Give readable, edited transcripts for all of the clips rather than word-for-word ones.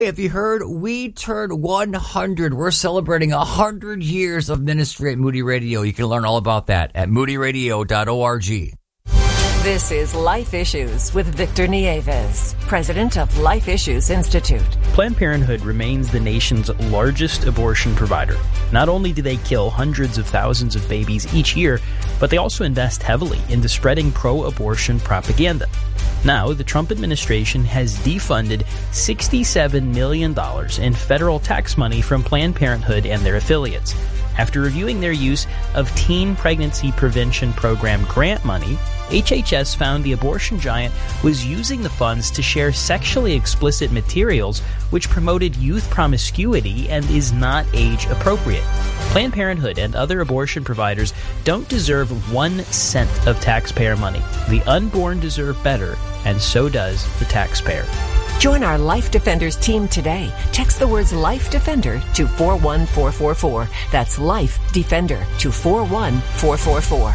Have you heard? We turned 100. We're celebrating 100 years of ministry at Moody Radio. You can learn all about that at moodyradio.org. This is Life Issues with Victor Nieves, president of Life Issues Institute. Planned Parenthood remains the nation's largest abortion provider. Not only do they kill hundreds of thousands of babies each year, but they also invest heavily into spreading pro-abortion propaganda. Now, the Trump administration has defunded $67 million in federal tax money from Planned Parenthood and their affiliates. After reviewing their use of Teen Pregnancy Prevention Program grant money, HHS found the abortion giant was using the funds to share sexually explicit materials which promoted youth promiscuity and is not age appropriate. Planned Parenthood and other abortion providers don't deserve 1 cent of taxpayer money. The unborn deserve better, and so does the taxpayer. Join our Life Defenders team today. Text the words Life Defender to 41444. That's Life Defender to 41444.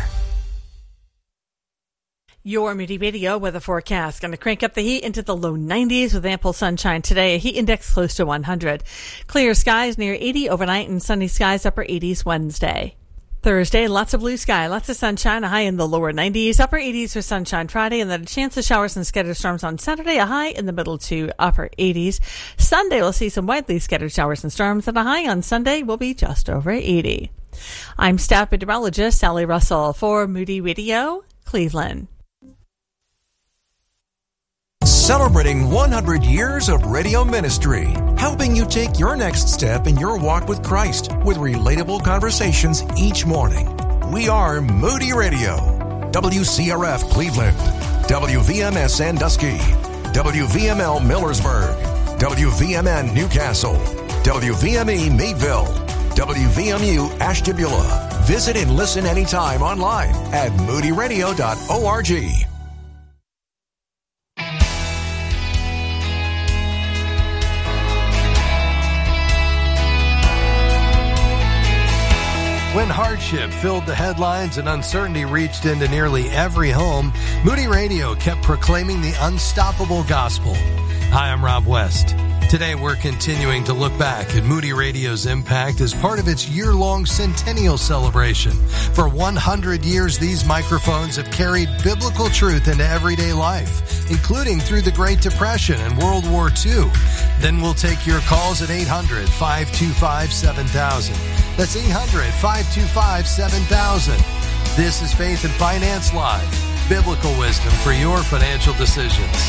Your Moody Radio weather forecast. Going to crank up the heat into the low 90s with ample sunshine today. A heat index close to 100. Clear skies near 80 overnight and sunny skies upper 80s Wednesday. Thursday, lots of blue sky, lots of sunshine, a high in the lower 90s, upper 80s for sunshine Friday, and then a chance of showers and scattered storms on Saturday, a high in the middle to upper 80s. Sunday, we'll see some widely scattered showers and storms, and a high on Sunday will be just over 80. I'm staff meteorologist Sally Russell for Moody Radio, Cleveland. Celebrating 100 years of radio ministry, helping you take your next step in your walk with Christ with relatable conversations each morning. We are Moody Radio, WCRF Cleveland, WVMS Sandusky, WVML Millersburg, WVMN Newcastle, WVME Meadville, WVMU Ashtabula. Visit and listen anytime online at moodyradio.org. When hardship filled the headlines and uncertainty reached into nearly every home, Moody Radio kept proclaiming the unstoppable gospel. Hi, I'm Rob West. Today, we're continuing to look back at Moody Radio's impact as part of its year-long centennial celebration. For 100 years, these microphones have carried biblical truth into everyday life, including through the Great Depression and World War II. Then we'll take your calls at 800-525-7000. That's 800-525-7000. This is Faith and Finance Live, biblical wisdom for your financial decisions.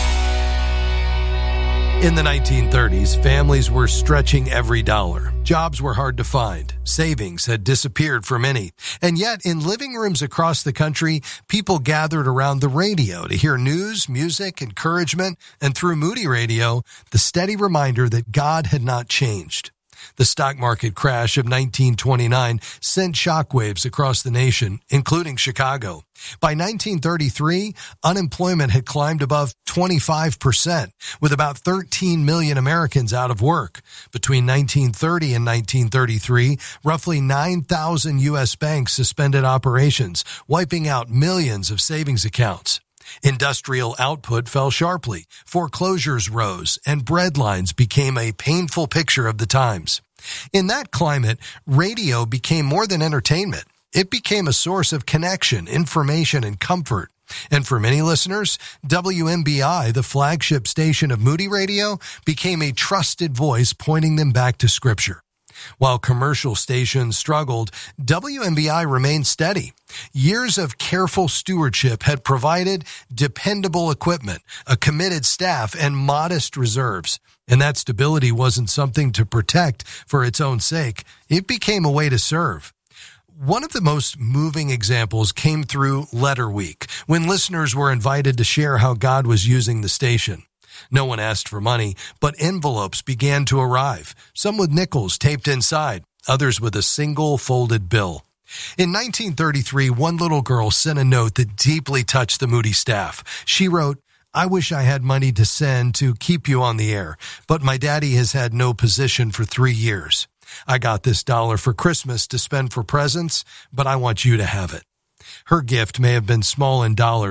In the 1930s, families were stretching every dollar. Jobs were hard to find. Savings had disappeared for many. And yet, in living rooms across the country, people gathered around the radio to hear news, music, encouragement, and through Moody Radio, the steady reminder that God had not changed. The stock market crash of 1929 sent shockwaves across the nation, including Chicago. By 1933, unemployment had climbed above 25%, with about 13 million Americans out of work. Between 1930 and 1933, roughly 9,000 U.S. banks suspended operations, wiping out millions of savings accounts. Industrial output fell sharply, foreclosures rose, and breadlines became a painful picture of the times. In that climate, radio became more than entertainment. It became a source of connection, information, and comfort. And for many listeners, WMBI, the flagship station of Moody Radio, became a trusted voice pointing them back to Scripture. While commercial stations struggled, WMBI remained steady. Years of careful stewardship had provided dependable equipment, a committed staff, and modest reserves. And that stability wasn't something to protect for its own sake. It became a way to serve. One of the most moving examples came through Letter Week, when listeners were invited to share how God was using the station. No one asked for money, but envelopes began to arrive, some with nickels taped inside, others with a single folded bill. In 1933, one little girl sent a note that deeply touched the Moody staff. She wrote, "I wish I had money to send to keep you on the air, but my daddy has had no position for 3 years. I got this $1 for Christmas to spend for presents, but I want you to have it." Her gift may have been small in dollars,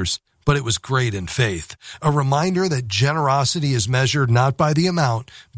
but it was great in faith. A reminder that generosity is measured not by the amount,